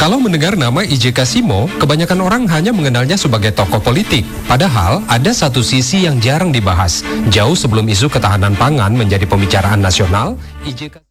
Kalau mendengar nama IJ Kasimo, kebanyakan orang hanya mengenalnya sebagai tokoh politik. Padahal ada satu sisi yang jarang dibahas. Jauh sebelum isu ketahanan pangan menjadi pembicaraan nasional, IJ Kasimo